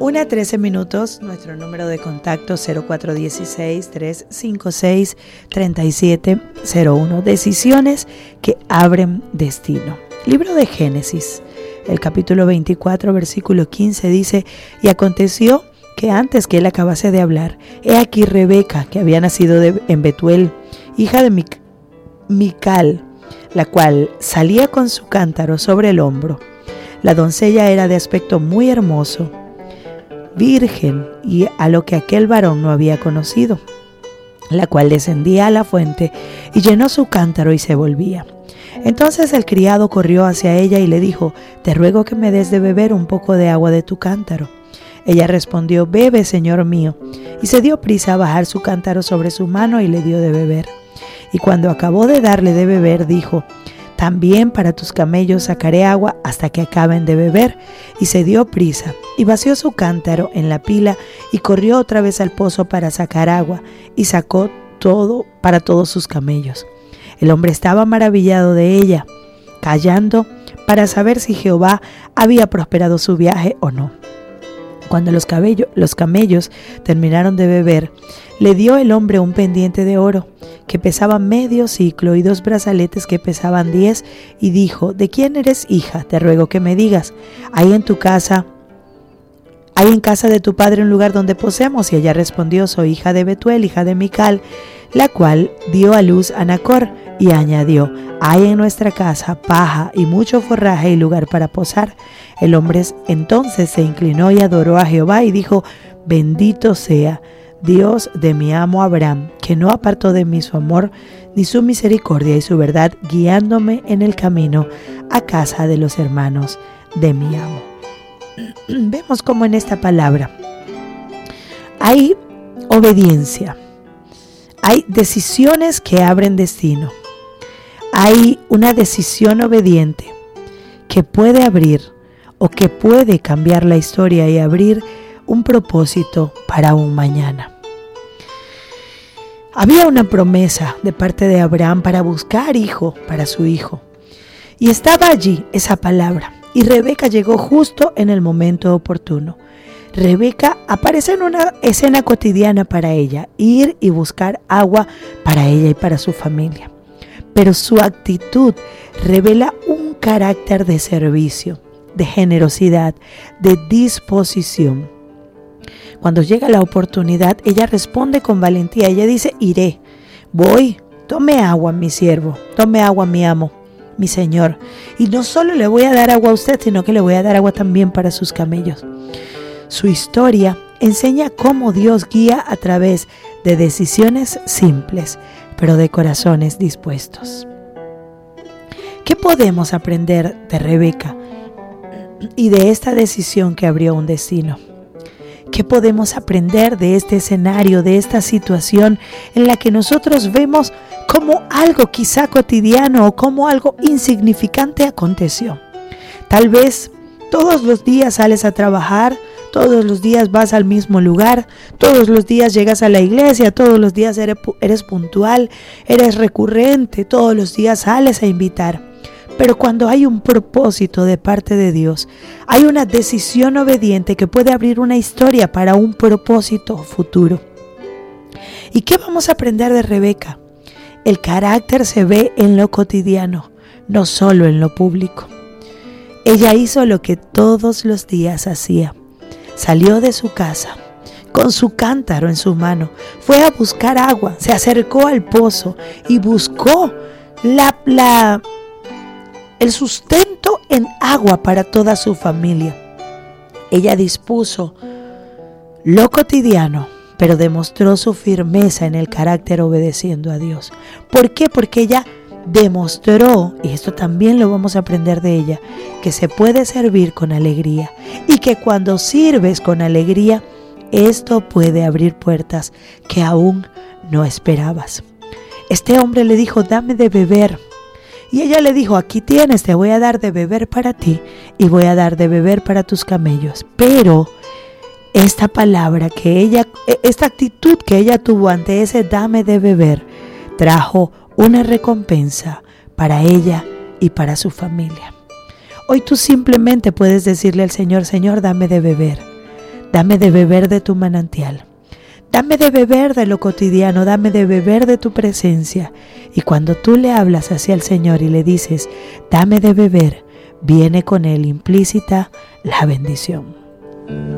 1:13, nuestro número de contacto 0416-356-3701. Decisiones que abren destino. Libro de Génesis, el capítulo 24, versículo 15 dice: y aconteció que antes que él acabase de hablar, he aquí Rebeca, que había nacido en Betuel, hija de Mical, la cual salía con su cántaro sobre el hombro. La doncella era de aspecto muy hermoso, virgen, y a lo que aquel varón no había conocido, la cual descendía a la fuente y llenó su cántaro y se volvía. Entonces el criado corrió hacia ella y le dijo: te ruego que me des de beber un poco de agua de tu cántaro. Ella respondió: bebe, señor mío. Y se dio prisa a bajar su cántaro sobre su mano y le dio de beber. Y cuando acabó de darle de beber, dijo: también para tus camellos sacaré agua hasta que acaben de beber. Y se dio prisa y vació su cántaro en la pila y corrió otra vez al pozo para sacar agua, y sacó todo para todos sus camellos. El hombre estaba maravillado de ella, callando para saber si Jehová había prosperado su viaje o no. Cuando los camellos terminaron de beber, le dio el hombre un pendiente de oro que pesaba medio siclo y 2 brazaletes que pesaban 10, y dijo: ¿de quién eres hija? Te ruego que me digas. ¿Hay en casa de tu padre un lugar donde posemos? Y ella respondió: soy hija de Betuel, hija de Mical, la cual dio a luz a Nacor. Y añadió: hay en nuestra casa paja y mucho forraje y lugar para posar. El hombre entonces se inclinó y adoró a Jehová y dijo: bendito sea Dios de mi amo Abraham, que no apartó de mí su amor, ni su misericordia y su verdad, guiándome en el camino a casa de los hermanos de mi amo. Vemos cómo en esta palabra hay obediencia, hay decisiones que abren destino, hay una decisión obediente que puede abrir o que puede cambiar la historia y abrir un propósito para un mañana. Había una promesa de parte de Abraham para buscar hijo para su hijo, y estaba allí esa palabra, y Rebeca llegó justo en el momento oportuno. Rebeca aparece en una escena cotidiana para ella, ir y buscar agua para ella y para su familia. Pero su actitud revela un carácter de servicio, de generosidad, de disposición. Cuando llega la oportunidad, ella responde con valentía. Ella dice: iré, voy, tome agua, mi siervo, tome agua, mi amo, mi señor. Y no solo le voy a dar agua a usted, sino que le voy a dar agua también para sus camellos. Su historia enseña cómo Dios guía a través de decisiones simples, pero de corazones dispuestos. ¿Qué podemos aprender de Rebeca y de esta decisión que abrió un destino? ¿Qué podemos aprender de este escenario, de esta situación en la que nosotros vemos como algo quizá cotidiano o como algo insignificante aconteció? Tal vez todos los días sales a trabajar, todos los días vas al mismo lugar, todos los días llegas a la iglesia, todos los días eres puntual, eres recurrente, todos los días sales a invitar. Pero cuando hay un propósito de parte de Dios, hay una decisión obediente que puede abrir una historia para un propósito futuro. ¿Y qué vamos a aprender de Rebeca? El carácter se ve en lo cotidiano, no solo en lo público. Ella hizo lo que todos los días hacía. Salió de su casa con su cántaro en su mano, fue a buscar agua, se acercó al pozo y buscó el sustento en agua para toda su familia. Ella dispuso lo cotidiano, pero demostró su firmeza en el carácter obedeciendo a Dios. ¿Por qué? Porque ella demostró, y esto también lo vamos a aprender de ella, que se puede servir con alegría y que cuando sirves con alegría, esto puede abrir puertas que aún no esperabas. Este hombre le dijo: dame de beber. Y ella le dijo: aquí tienes, te voy a dar de beber para ti y voy a dar de beber para tus camellos. Pero esta palabra esta actitud que ella tuvo ante ese dame de beber, trajo una recompensa para ella y para su familia. Hoy tú simplemente puedes decirle al Señor: Señor, dame de beber Dame de beber de tu manantial. Dame de beber de lo cotidiano, dame de beber de tu presencia. Y cuando tú le hablas hacia el Señor y le dices, dame de beber, viene con él implícita la bendición.